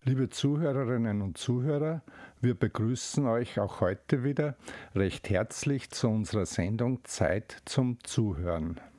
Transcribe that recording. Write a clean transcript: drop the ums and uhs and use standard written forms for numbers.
Liebe Zuhörerinnen und Zuhörer, wir begrüßen euch auch heute wieder recht herzlich zu unserer Sendung Zeit zum Zuhören.